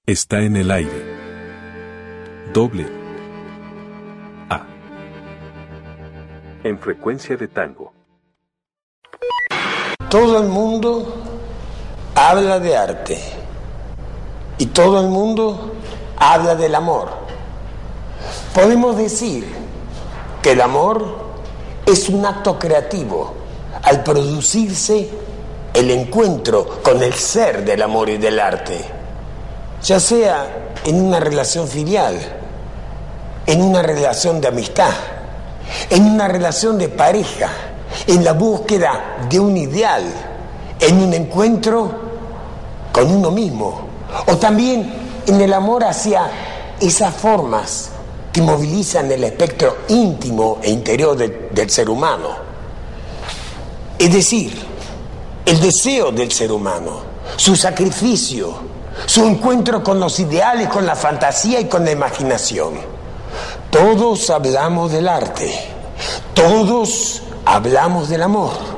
Está en el aire. Doble A. En frecuencia de tango. Todo el mundo habla de arte y todo el mundo habla del amor. Podemos decir que el amor es un acto creativo al producirse el encuentro con el ser del amor y del arte, ya sea en una relación filial, en una relación de amistad, en una relación de pareja, en la búsqueda de un ideal, en un encuentro con uno mismo, o también en el amor hacia esas formas que movilizan el espectro íntimo e interior del ser humano. Es decir, el deseo del ser humano, su sacrificio, su encuentro con los ideales, con la fantasía y con la imaginación. Todos hablamos del arte, todos hablamos del amor.